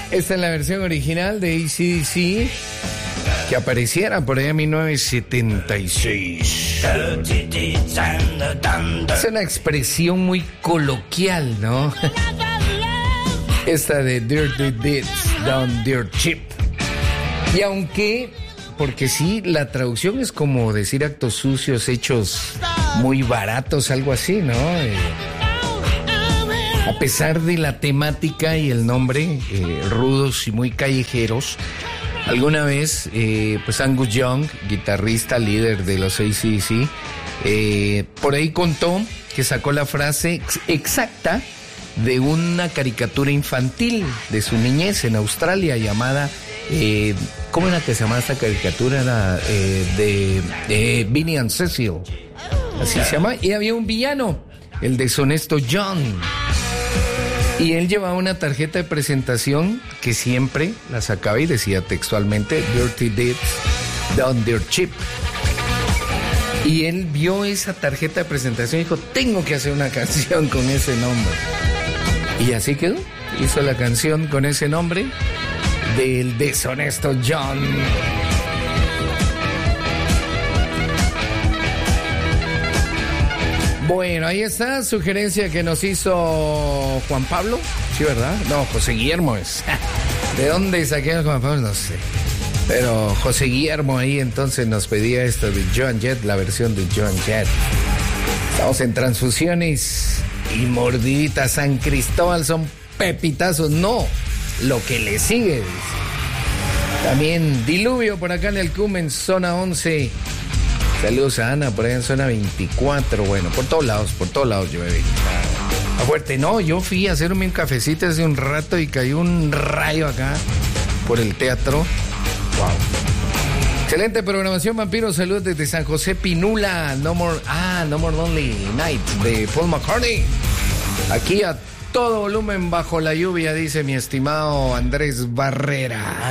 Esta es la versión original de AC/DC que apareciera por allá en 1976. Es una expresión muy coloquial, ¿no? Esta de Dirty Deeds Done Dirt Cheap. Y aunque, porque sí, la traducción es como decir actos sucios hechos muy baratos, algo así, ¿no? A pesar de la temática y el nombre, rudos y muy callejeros, alguna vez, pues Angus Young, guitarrista, líder de los AC/DC, por ahí contó que sacó la frase exacta de una caricatura infantil de su niñez en Australia llamada, ¿cómo era que se llamaba esta caricatura? Era de Vinny and Cecil, así se llama, y había un villano, el deshonesto John. Y él llevaba una tarjeta de presentación que siempre la sacaba y decía textualmente Dirty Deeds Done Dirt Cheap. Y él vio esa tarjeta de presentación y dijo, tengo que hacer una canción con ese nombre. Y así quedó. Hizo la canción con ese nombre del deshonesto John. Bueno, ahí está, sugerencia que nos hizo Juan Pablo, ¿sí, verdad? No, José Guillermo es. ¿De dónde saqué a Juan Pablo? No sé. Pero José Guillermo ahí entonces nos pedía esto de Joan Jett, la versión de Joan Jett. Estamos en transfusiones y mordiditas. San Cristóbal son pepitazos, no, lo que le sigue. También diluvio por acá en el Cumen, zona 11. Saludos a Ana, por allá en zona 24. Bueno, por todos lados llueve. A fuerte, no, yo fui a hacerme un cafecito hace un rato y cayó un rayo acá por el teatro. Wow. Excelente programación, vampiro. Saludos desde San José Pinula. No More Lonely Night de Paul McCartney. Aquí a todo volumen bajo la lluvia, dice mi estimado Andrés Barrera.